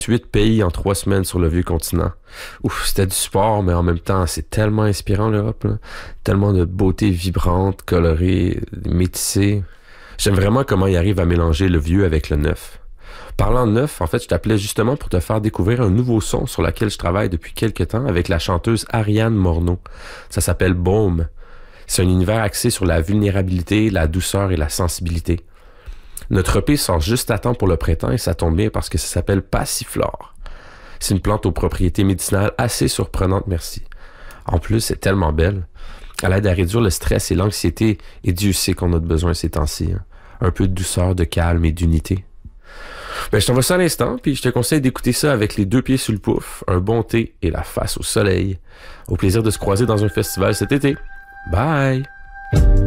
8 pays en 3 semaines sur le vieux continent. Ouf, c'était du sport, mais en même temps, c'est tellement inspirant l'Europe, là. Tellement de beauté vibrante, colorée, métissée. J'aime vraiment comment il arrive à mélanger le vieux avec le neuf. Parlant de neuf, en fait, je t'appelais justement pour te faire découvrir un nouveau son sur lequel je travaille depuis quelques temps avec la chanteuse Ariane Morneau. Ça s'appelle Baume. C'est un univers axé sur la vulnérabilité, la douceur et la sensibilité. Notre EP sort juste à temps pour le printemps et ça tombe bien parce que ça s'appelle Passiflore. C'est une plante aux propriétés médicinales assez surprenantes, merci. En plus, c'est tellement belle. Elle aide à réduire le stress et l'anxiété et Dieu sait qu'on a besoin ces temps-ci. Hein. Un peu de douceur, de calme et d'unité. Je t'envoie ça à l'instant, puis je te conseille d'écouter ça avec les 2 pieds sur le pouf, un bon thé et la face au soleil. Au plaisir de se croiser dans un festival cet été. Bye!